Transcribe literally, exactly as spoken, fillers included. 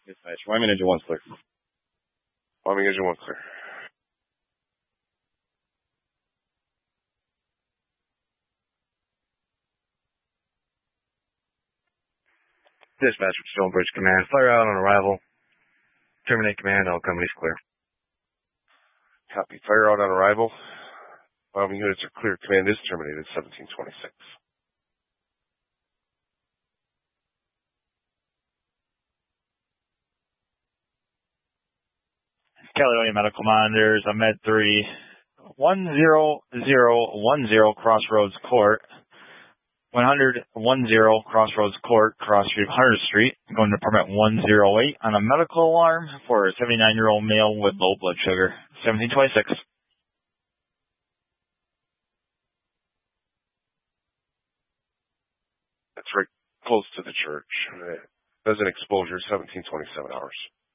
Dispatch, Wyoming Engine one's clear. Wyoming Engine one clear. Dispatch from Stonebridge Command. Fire out on arrival. Terminate command. All companies clear. Copy. Fire out on arrival. Wyoming units are clear. Command is terminated. seventeen twenty-six. Caledonia Medical Monitors. I'm at three. one zero zero one zero Crossroads Court. one hundred one zero Crossroads Court, Cross Street, one hundredth Street. Going to Department one oh eight on a medical alarm for a seventy-nine-year-old male with low blood sugar. seventeen twenty-six. That's right close to the church. As an exposure, seventeen twenty-seven hours.